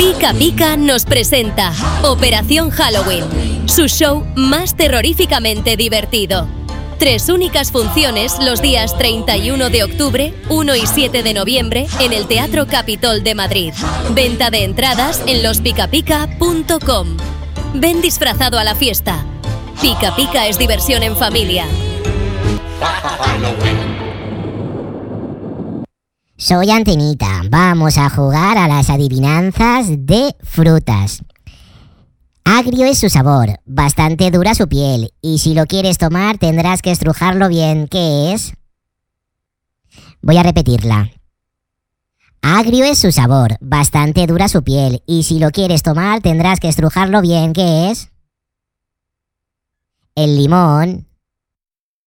Pica Pica nos presenta Operación Halloween, su show más terroríficamente divertido. 3 únicas funciones los días 31 de octubre, 1 y 7 de noviembre en el Teatro Capitol de Madrid. Venta de entradas en lospicapica.com. Ven disfrazado a la fiesta. Pica Pica es diversión en familia. Soy Antenita. Vamos a jugar a las adivinanzas de frutas. Agrio es su sabor, bastante dura su piel, y si lo quieres tomar tendrás que estrujarlo bien. ¿Qué es? Voy a repetirla. Agrio es su sabor, bastante dura su piel, y si lo quieres tomar tendrás que estrujarlo bien. ¿Qué es? El limón.